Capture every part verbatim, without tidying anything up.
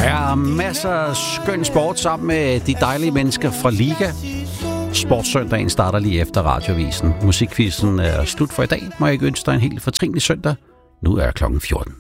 er masser af skøn sport sammen med de dejlige mennesker fra Liga. Sportssøndagen starter lige efter radiovisen. Musikquizzen er slut for i dag. Må jeg ikke ønske dig en helt fortrinlig søndag. Nu er klokken fjorten.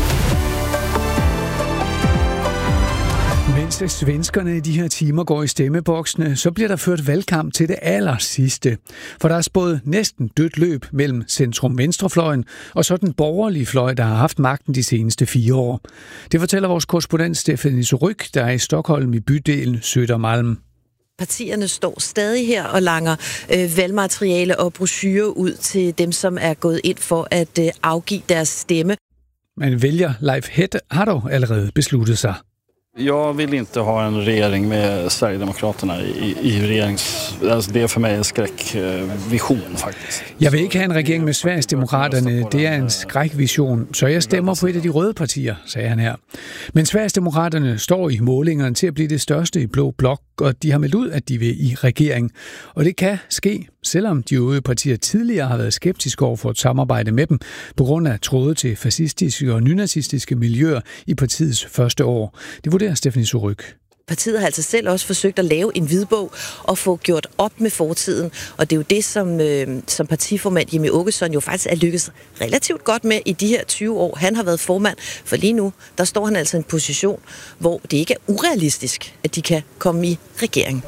Mens svenskerne i de her timer går i stemmeboksene, så bliver der ført valgkamp til det aller sidste. For der er spået næsten dødt løb mellem centrum-venstrefløjen og så den borgerlige fløj, der har haft magten de seneste fire år. Det fortæller vores korrespondent Stephanie Surrugue, der er i Stockholm i bydelen Södermalm. Partierne står stadig her og langer øh, valgmateriale og brochurer ud til dem, som er gået ind for at øh, afgive deres stemme. Men vælger Leif Hette har dog allerede besluttet sig. Jag vill inte ha en regering med Sverigedemokraterna i, i regerings... Alltså det är för mig en skräckvision faktiskt. Jeg vil ikke have en regering med Sverigedemokraterne. Det er en skrækvision, så jeg stemmer på et af de røde partier, sagde han her. Men Sverigedemokraterne står i målingerne til at blive det største i blå blok, og de har meldt ud, at de vil i regering. Og det kan ske, selvom de øvrige partier tidligere har været skeptiske over for et samarbejde med dem, på grund af tråde til fascistiske og nynazistiske miljøer i partiets første år. Det vurderer Stephanie Surrugue. Partiet har altså selv også forsøgt at lave en hvidbog og få gjort op med fortiden. Og det er jo det, som, øh, som partiformand Jimmie Åkesson jo faktisk er lykkedes relativt godt med i de her tyve år. Han har været formand, for lige nu, der står han altså i en position, hvor det ikke er urealistisk, at de kan komme i regering.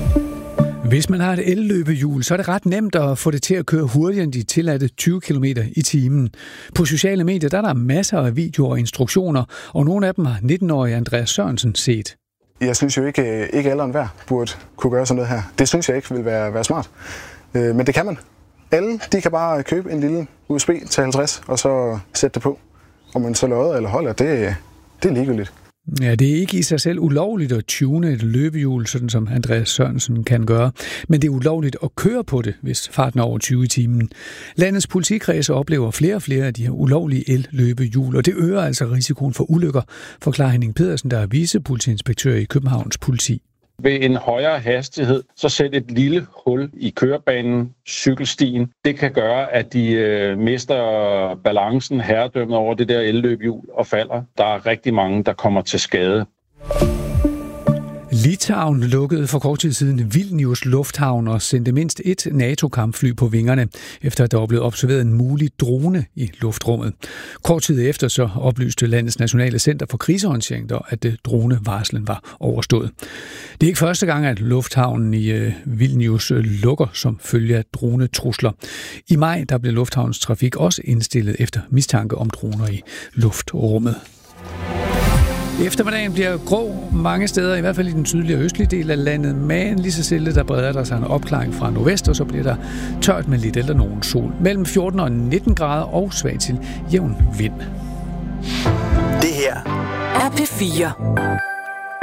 Hvis man har et elløbehjul, så er det ret nemt at få det til at køre hurtigere end de tilladte tyve kilometer i timen. På sociale medier der er der masser af videoer og instruktioner, og nogle af dem har nitten-årige Andreas Sørensen set. Jeg synes jo ikke, ikke alle og enhver burde kunne gøre sådan noget her. Det synes jeg ikke vil være, være smart. Men det kan man. Alle de kan bare købe en lille U S B til halvtreds, og så sætte det på. Om man så lodder eller holder, det, det er ligegyldigt. Ja, det er ikke i sig selv ulovligt at tune et løbehjul, sådan som Andreas Sørensen kan gøre. Men det er ulovligt at køre på det, hvis farten er over tyve i timen. Landets politikredse oplever flere og flere af de her ulovlige el-løbehjul, og det øger altså risikoen for ulykker, forklarer Henning Pedersen, der er vicepolitiinspektør i Københavns politi. Ved en højere hastighed, så sæt et lille hul i kørebanen, cykelstien. Det kan gøre, at de øh, mister balancen, herredømmet over det der elløbehjul og falder. Der er rigtig mange, der kommer til skade. Litauen lukkede for kort tid siden Vilnius lufthavn og sendte mindst et NATO-kampfly på vingerne, efter at der var blevet observeret en mulig drone i luftrummet. Kort tid efter så oplyste landets nationale center for krisehåndtering, at dronevarslen var overstået. Det er ikke første gang, at lufthavnen i Vilnius lukker som følge af dronetrusler. I maj der blev lufthavnens trafik også indstillet efter mistanke om droner i luftrummet. Eftermiddagen bliver grå mange steder, i hvert fald i den sydlige og østlige del af landet, men lige så stille der breder der sig en opklaring fra nordvest, og så bliver der tørt med lidt eller nogen sol. Mellem fjorten og nitten grader og svag til jævn vind. Det her er P fire.